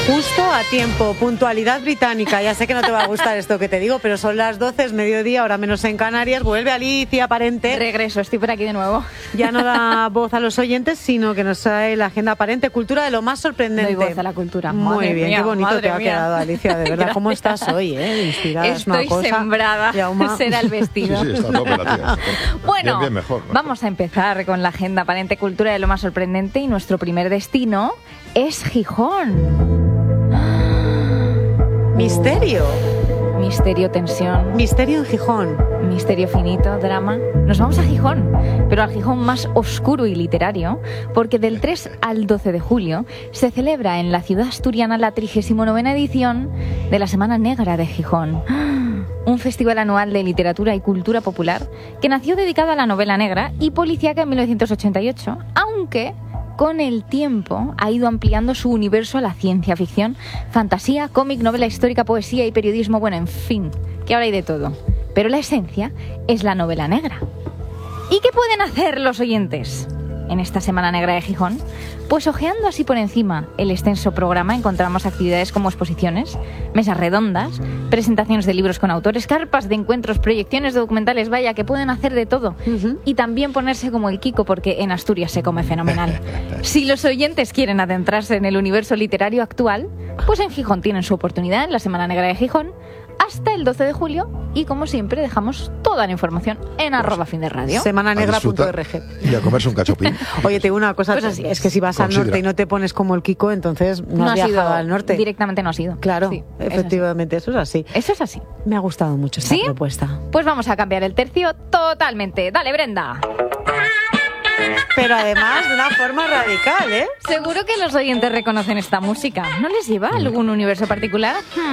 Justo a tiempo, puntualidad británica. Ya sé que no te va a gustar esto que te digo, pero son las 12, es mediodía, ahora menos en Canarias. Vuelve Alicia Aparente. Regreso, estoy por aquí de nuevo. Ya no da voz a los oyentes, sino que nos trae la agenda aparente, cultura de lo más sorprendente. Doy voz a la cultura. Muy bien, qué bonito te ha quedado, Alicia, de verdad. Gracias. ¿Cómo estás hoy? Inspirada, estoy es una cosa. sembrada. Será el vestido. Sí, está tope la tía. Bueno, bien, mejor. Vamos a empezar con la agenda aparente, cultura de lo más sorprendente, y nuestro primer destino es Gijón. Misterio. Misterio, tensión. Misterio en Gijón. Misterio finito, drama. Nos vamos a Gijón, pero al Gijón más oscuro y literario, porque del 3 al 12 de julio se celebra en la ciudad asturiana la 39ª edición de la Semana Negra de Gijón. Un festival anual de literatura y cultura popular que nació dedicado a la novela negra y policíaca en 1988, aunque con el tiempo ha ido ampliando su universo a la ciencia ficción, fantasía, cómic, novela histórica, poesía y periodismo, bueno, en fin, que ahora hay de todo. Pero la esencia es la novela negra. ¿Y qué pueden hacer los oyentes en esta Semana Negra de Gijón? Pues hojeando así por encima el extenso programa encontramos actividades como exposiciones, mesas redondas, presentaciones de libros con autores, carpas de encuentros, proyecciones de documentales, vaya, que pueden hacer de todo. Y también ponerse como el Kiko, porque en Asturias se come fenomenal. Si los oyentes quieren adentrarse en el universo literario actual, pues en Gijón tienen su oportunidad en la Semana Negra de Gijón hasta el 12 de julio y, como siempre, dejamos toda la información en @finderradio. Semananegra.org. Y a comerse un cachopín. Oye, te digo una cosa, Pues así es que si vas al norte y no te pones como el Kiko, entonces no has viajado al norte. Directamente no has ido. Claro, Sí, efectivamente, eso es así. Eso es así. Me ha gustado mucho esta ¿Sí? propuesta. Pues vamos a cambiar el tercio totalmente. Dale, Brenda. Pero además de una forma radical, ¿eh? Seguro que los oyentes reconocen esta música. ¿No les lleva a algún universo particular?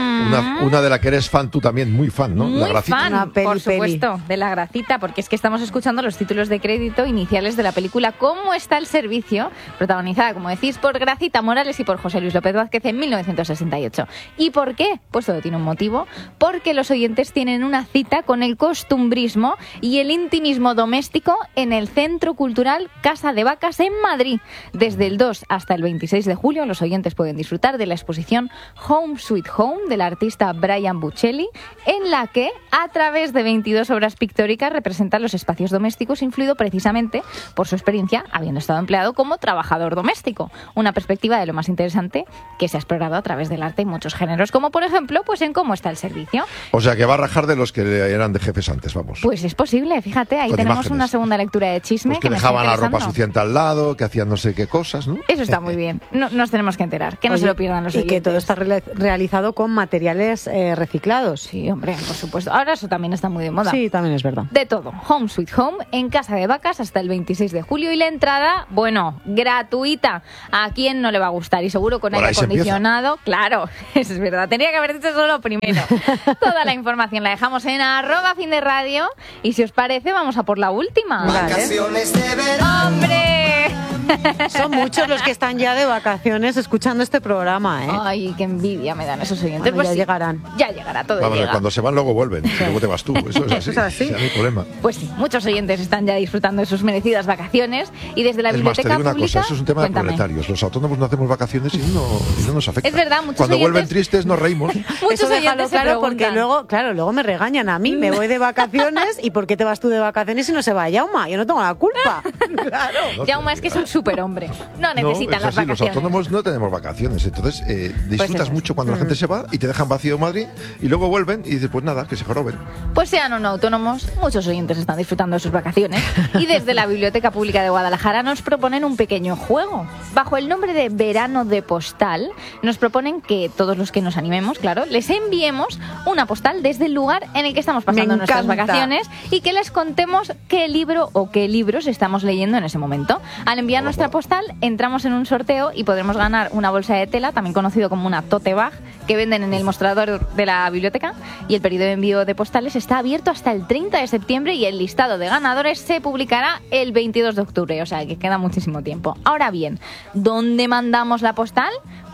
Una de la que eres fan tú también, muy fan, ¿no? Muy La Gracita. fan, Una peli, por supuesto, de La Gracita, porque es que estamos escuchando los títulos de crédito iniciales de la película ¿Cómo está el servicio?, protagonizada, como decís, por Gracita Morales y por José Luis López Vázquez en 1968. ¿Y por qué? Pues todo tiene un motivo. Porque los oyentes tienen una cita con el costumbrismo y el intimismo doméstico en el Centro Cultural Casa de Vacas en Madrid. Desde el 2 hasta el 26 de julio los oyentes pueden disfrutar de la exposición Home Sweet Home del artista Brian Buccelli, en la que, a través de 22 obras pictóricas, representa los espacios domésticos, influido precisamente por su experiencia habiendo estado empleado como trabajador doméstico. Una perspectiva de lo más interesante que se ha explorado a través del arte en muchos géneros, como por ejemplo, pues en Cómo está el servicio. O sea, que va a rajar de los que eran de jefes antes, vamos. Pues es posible, fíjate, ahí Con tenemos imágenes. una segunda lectura de chisme Pues que me está dejaban la ropa interesando. suciente al lado, que hacían no sé qué cosas, ¿no? Eso está muy bien. No, nos tenemos que enterar, que no Oye, se lo pierdan los y oyentes. que todo está realizado con materiales reciclados. Sí, hombre, por supuesto. Ahora eso también está muy de moda. Sí, también es verdad. De todo. Home Sweet Home en Casa de Vacas hasta el 26 de julio y la entrada, bueno, gratuita. ¿A quién no le va a gustar? Y seguro con Por aire ahí se acondicionado. Claro, eso es verdad. Tenía que haber dicho solo primero. Toda la información la dejamos en @finderradio y si os parece vamos a por la última. Vacaciones de verano. ¡Hombre! Son muchos los que están ya de vacaciones escuchando este programa, ¿eh? Ay, qué envidia me dan esos oyentes. Bueno, ya sí, llegarán. Ya llegará, todo Vamos, llega. cuando se van luego vuelven, y luego te vas tú. Eso es así. Eso es así. Sí, no hay problema. Pues sí, muchos oyentes están ya disfrutando de sus merecidas vacaciones y desde la Es más, te biblioteca digo una pública... cosa, eso es un tema Cuéntame. de proletarios. Los autónomos no hacemos vacaciones y no nos afecta. Es verdad, muchos Cuando vuelven oyentes- tristes nos reímos. Muchos Eso déjalo oyentes se claro porque preguntan. luego me regañan a mí. Me voy de vacaciones y ¿por qué te vas tú de vacaciones y no se va Yauma? Yo no tengo la culpa. Claro. No, Jauma es que es un superhombre. No necesitan es las así, los vacaciones. autónomos no tenemos vacaciones. Entonces disfrutas eso. mucho cuando la gente se va y te dejan vacío Madrid y luego vuelven y dices, pues nada, que se joroben. Pues sean o no autónomos, muchos oyentes están disfrutando de sus vacaciones y desde la Biblioteca Pública de Guadalajara nos proponen un pequeño juego. Bajo el nombre de Verano de Postal, nos proponen que todos los que nos animemos, claro, les enviemos una postal desde el lugar en el que estamos pasando Me nuestras encanta. vacaciones y que les contemos qué libro o qué libros estamos leyendo en ese momento. Al enviar nuestra postal, entramos en un sorteo y podremos ganar una bolsa de tela, también conocido como una tote bag, que venden en el mostrador de la biblioteca, y el periodo de envío de postales está abierto hasta el 30 de septiembre y el listado de ganadores se publicará el 22 de octubre, o sea que queda muchísimo tiempo. Ahora bien, ¿dónde mandamos la postal?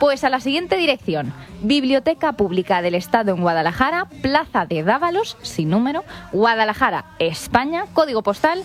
Pues a la siguiente dirección: Biblioteca Pública del Estado en Guadalajara, Plaza de Dávalos, sin número, Guadalajara, España, código postal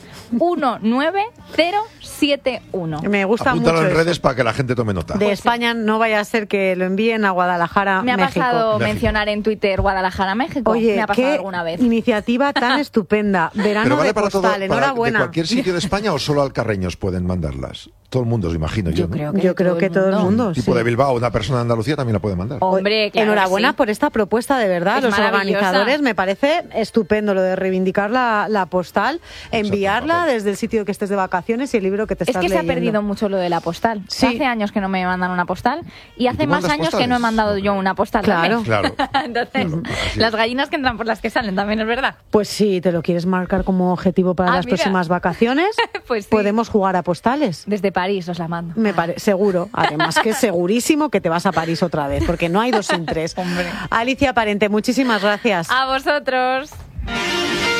19071. Me gusta Apúntalo mucho en redes eso. para que la gente tome nota. De España no vaya a ser que lo envíen a Guadalajara, Me ha México. pasado México. mencionar en Twitter Guadalajara, México. Oye, me ha pasado qué alguna vez. iniciativa tan estupenda. Verano Pero vale de para todo, postal, ¿de enhorabuena. cualquier sitio de España o solo alcarreños pueden mandarlas? Todo el mundo, os imagino yo, ¿no? Yo creo que todo el mundo. Tipo sí. de Bilbao, una persona de Andalucía también la puede mandar. Hombre, claro. Enhorabuena que sí. por esta propuesta, de verdad. Es Los maravillosa. organizadores, me parece estupendo lo de reivindicar la postal, enviarla papel. desde el sitio que estés de vacaciones y el libro que te Es estás que leyendo. se ha perdido mucho lo de la postal. Sí. Hace años que no me mandan una postal y hace tú más mandas años que no he postales? mandado yo una postal. Claro. también. Claro. Entonces, Así las es. gallinas que entran por las que salen también es verdad. Pues si te lo quieres marcar como objetivo para Ah, las mira. próximas vacaciones, Pues sí. podemos jugar a postales. Desde París os la mando. Me parece seguro. Además que segurísimo que te vas a París otra vez, porque no hay 2 sin 3. Hombre. Alicia Parente, muchísimas gracias. A vosotros.